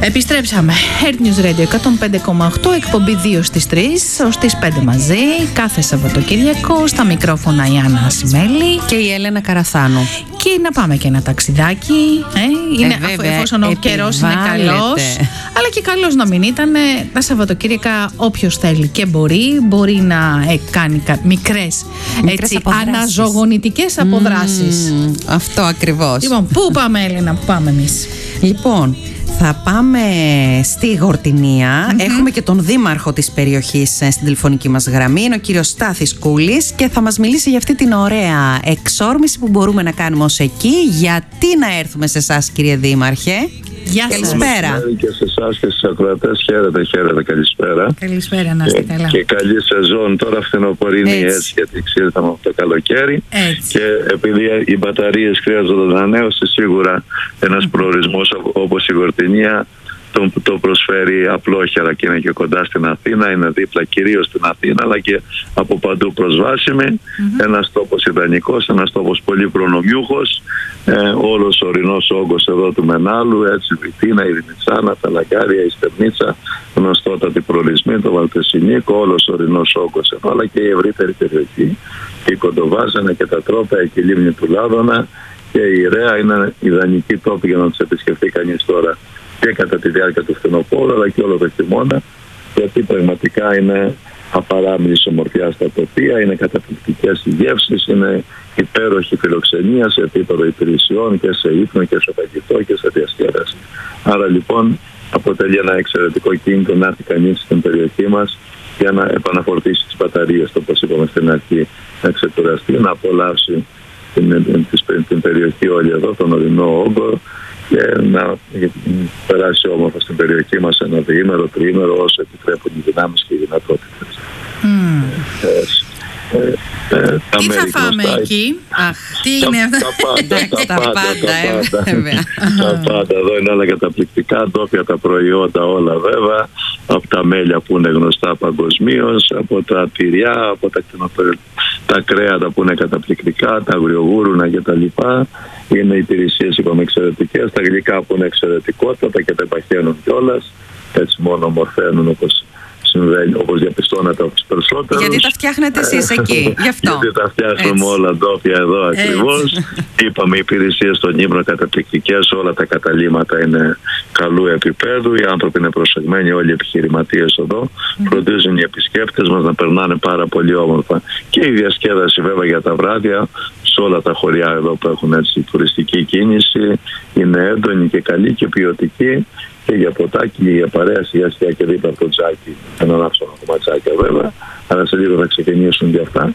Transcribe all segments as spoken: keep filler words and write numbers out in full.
Επιστρέψαμε. Earth News Radio εκατόν πέντε κόμμα οκτώ, εκπομπή δύο στις τρεις, ως τις πέντε μαζί, κάθε Σαββατοκύριακο, στα μικρόφωνα η Άννα Ασημέλη και η Έλενα Καραθάνου. Και να πάμε και ένα ταξιδάκι. Ε, είναι, ε, βέβαια, εφόσον ο καιρός είναι καλός. Αλλά και καλός να μην ήταν. Τα Σαββατοκύριακα όποιος θέλει και μπορεί, μπορεί να ε, κάνει κα, μικρές, μικρές έτσι, αναζωογονητικές αποδράσεις. Mm, αυτό ακριβώς. Λοιπόν, πού πάμε, Έλενα, πού πάμε εμείς? Λοιπόν, θα πάμε στη Γορτινία. Mm-hmm. Έχουμε και τον δήμαρχο της περιοχής στην τηλεφωνική μας γραμμή. Είναι ο κύριος Στάθης Κούλης και θα μας μιλήσει για αυτή την ωραία εξόρμηση που μπορούμε να κάνουμε ως εκεί. Γιατί να έρθουμε σε εσάς, κύριε Δήμαρχε? Γεια σας. Καλησπέρα. Και σε εσάς και στους ακροατές, χαίρετε, χαίρετε, καλησπέρα. Καλησπέρα, να είστε καλά. Και καλή σεζόν τώρα φθινοπορεινή, έτσι, έτσι γιατί ξήρθαμε από το καλοκαίρι. Έτσι. Και επειδή οι μπαταρίες χρειάζονται ανανέωση, σίγουρα ένας mm. προορισμός όπως η Γορτινία το, το προσφέρει απλόχερα και είναι και κοντά στην Αθήνα, είναι δίπλα κυρίως στην Αθήνα, αλλά και από παντού προσβάσιμη. Mm-hmm. Ένας τόπος ιδανικός, ένας τόπος πολύ προνομιούχος, ε, όλος ο ορεινός όγκος εδώ του Μενάλου, έτσι, η Βιτίνα, η Δημητσάνα, τα Λαγκάρια, η Στερμίτσα, γνωστότατη προορισμοί, το Βαλτεσινίκο, όλος ο ορεινός όγκος εδώ, αλλά και η ευρύτερη περιοχή, και η Κοντοβάζανα και τα Τρόπαια και η λίμνη του Λάδωνα και η Ρέα είναι ιδανική τόπη για να τους επισκεφτεί κανείς τώρα και κατά τη διάρκεια του φθινοπόρου, αλλά και όλο το χειμώνα, γιατί πραγματικά είναι απαράμιλης ομορφιά στα τοπία, είναι καταπληκτικές οι γεύσεις, είναι υπέροχη φιλοξενία σε επίπεδο υπηρεσιών και σε ύπνο και σε φαγητό και σε διασκέδαση. Άρα λοιπόν αποτελεί ένα εξαιρετικό κίνητρο να έρθει κανείς στην περιοχή μας για να επαναφορτήσει τις μπαταρίες, όπως είπαμε στην αρχή, να ξεκουραστεί, να απολαύσει την, την, την περιοχή όλη εδώ, τον ορεινό όγκο, και να περάσει όμορφα στην περιοχή μας ένα διήμερο, τριήμερο, όσο επιτρέπουν οι δυνάμεις και οι δυνατότητες. Mm. Ε, ε, ε, τι θα φάμε γνωστά, εκεί? Αχ, τι είναι αυτά? Τα πάντα, τα πάντα, τα πάντα. Τα πάντα, εδώ είναι όλα καταπληκτικά, ντόπια τα προϊόντα όλα βέβαια, από τα μέλια που είναι γνωστά παγκοσμίως, από τα τυριά, από τα, τα κρέατα που είναι καταπληκτικά, τα αγριογούρουνα κτλ. Είναι υπηρεσίες, είπαμε, εξαιρετικές, τα γλυκά που είναι εξαιρετικότατα και δεν παχαίνουν κιόλας, έτσι μόνο ομορφαίνουν όπως συμβαίνει, όπως διαπιστώνεται από τους περισσότερους. Γιατί τα φτιάχνετε εσείς εκεί, γι' αυτό. Γιατί τα φτιάχνουμε όλα ντόπια εδώ ακριβώς. Είπαμε, οι υπηρεσίες στον ύμνο καταπληκτικές, όλα τα καταλύματα είναι καλού επίπεδου, οι άνθρωποι είναι προσεγμένοι, όλοι οι επιχειρηματίες εδώ, mm. φροντίζουν οι επισκέπτες μας να περνάνε πάρα πολύ όμορφα. Και η διασκέδαση βέβαια για τα βράδια, σε όλα τα χωριά εδώ που έχουν έτσι τουριστική κίνηση, είναι έντονη και καλή και ποιοτική. Και για ποτάκι και για παρέα, σιγά σιγά και δίπλα από το τζάκι, έναν άψογο κομματσάκια βέβαια, αλλά σε λίγο θα ξεκινήσουν και αυτά.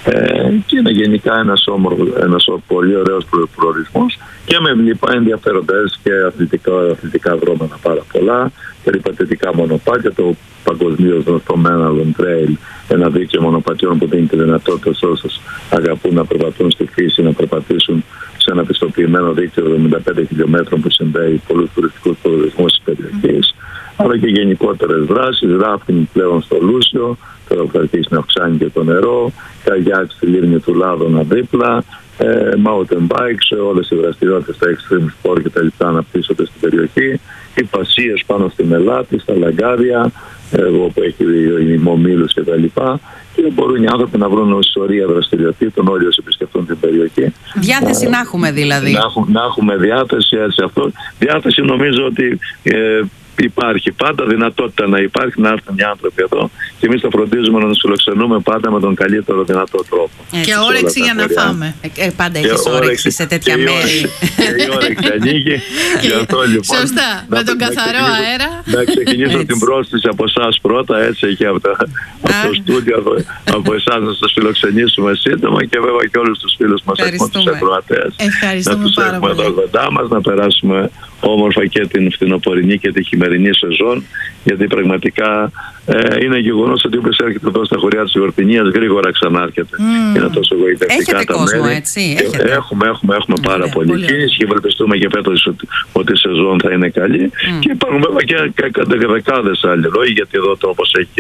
Ε, και είναι γενικά ένας, όμορφος, ένας πολύ ωραίος προορισμός και με λοιπά ενδιαφέροντες και αθλητικά, αθλητικά δρόμενα πάρα πολλά, περιπατητικά μονοπάτια, το παγκοσμίως γνωστό Menalon Trail, ένα δίκτυο μονοπατιών που δίνει τη δυνατότητα σε όσους αγαπούν να περπατούν στη φύση, να περπατήσουν σε ένα πιστοποιημένο δίκτυο εβδομήντα πέντε χιλιόμετρων που συνδέει πολλούς τουριστικούς προορισμούς της περιοχής, αλλά και γενικότερες δράσεις, ράφτινγκ πλέον στο Λούσιο, τώρα που θα αρχίσει να αυξάνει και το νερό, καγιάκ στη λίμνη του Λάδωνα δίπλα, ε, mountain bikes, όλες οι δραστηριότητες, τα extreme sport και τα λοιπά αναπτύσσονται στην περιοχή, οι πασίες πάνω στη Μελάτη, στα Λαγκάρια, ε, όπου έχει ημιμομήλους και τα λοιπά. Και μπορούν οι άνθρωποι να βρουν σωρία δραστηριοτήτων όλοι όσοι επισκεφτούν την περιοχή. Διάθεση να, να έχουμε δηλαδή. Να, να έχουμε διάθεση, έτσι αυτό. Διάθεση νομίζω ότι ε, υπάρχει πάντα, δυνατότητα να υπάρχει, να έρθουν οι άνθρωποι εδώ και εμείς θα φροντίζουμε να τους φιλοξενούμε πάντα με τον καλύτερο δυνατό τρόπο. Έτσι. Και όρεξη για να φάμε. Ε, ε, πάντα έχεις όρεξη σε τέτοια και μέρη. Και η όρεξη ανοίγει. Λοιπόν, σωστά, να, με τον να καθαρό να αέρα. Να ξεκινήσω την πρόσθεση από εσάς πρώτα, έτσι, εκεί από, τα, από το στούντιο, από, από εσάς να σας φιλοξενήσουμε σύντομα και βέβαια και όλους τους φίλους μας από τους ακροατές. Ευχαριστούμε να τους πάρα έχουμε πολύ. εδώ κοντά μας, να περάσουμε όμορφα και την φθινοπορεινή και τη χειμερινή σεζόν, γιατί πραγματικά ε, είναι γεγονός ότι όποιος έρχεται εδώ στα χωριά της Γορτινίας γρήγορα ξανάρχεται. Mm. Είναι τόσο εγωιτευτικά τα κόσμο, μέρη. Έτσι, έχουμε, έχουμε, έχουμε πάρα Ωραία, πολύ, πολύ κίνηση και ευελπιστούμε και φέτος ότι, ότι η σεζόν θα είναι καλή. Mm. Και υπάρχουν βέβαια και, και, και δεκάδες άλλοι λόγοι, γιατί εδώ το όπως έχει και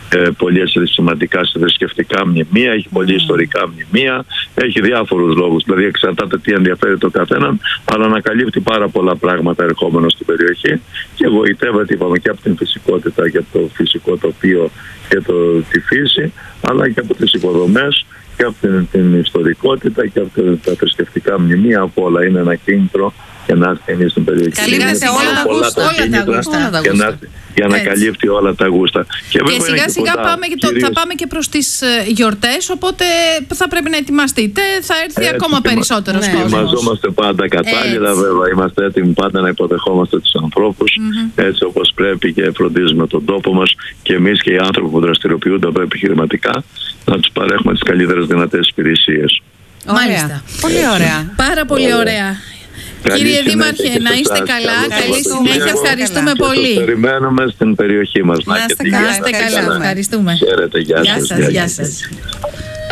ε, πολύ σημαντικά σε θρησκευτικά μνημεία, έχει πολύ mm. ιστορικά μνημεία, έχει διάφορους λόγους. Δηλαδή εξαρτάται τι ενδιαφέρει το καθέναν, αλλά ανακαλύπτει πάρα πολλά πράγματα ερχόμενο στην περιοχή και γοητεύεται, είπαμε, και από την φυσικότητα και από το φυσικό τοπίο και το, τη φύση, αλλά και από τις υποδομές και από την, την ιστορικότητα και από τα θρησκευτικά μνημεία. Από όλα είναι ένα κίνητρο για να έρθει στην περιοχή. Καλύπτει σε όλα τα γούστα. Για να, για να καλύπτει όλα τα γούστα. Και, και σιγά σιγά πάμε και το, θα πάμε και προς τις γιορτές, οπότε θα πρέπει να ετοιμαστείτε, θα έρθει έτσι, ακόμα περισσότερος ναι. κόσμος. Ετοιμαζόμαστε πάντα κατάλληλα, έτσι. Βέβαια, είμαστε έτοιμοι πάντα να υποδεχόμαστε τους ανθρώπους mm-hmm. έτσι όπως πρέπει και φροντίζουμε τον τόπο μας και εμείς και οι άνθρωποι που δραστηριοποιούνται εδώ επιχειρηματικά να τους παρέχουμε τις καλύτερες δυνατές υπηρεσίες. Μάλιστα. Πολύ ωραία. Πάρα πολύ ωραία. Καλή Κύριε Δήμαρχε, να είστε καλά, καλή συνέχεια, ευχαριστούμε πολύ. Σας περιμένουμε στην περιοχή μας. Να είστε καλά, ευχαριστούμε. Χαίρετε, γεια σας. Γεια σας.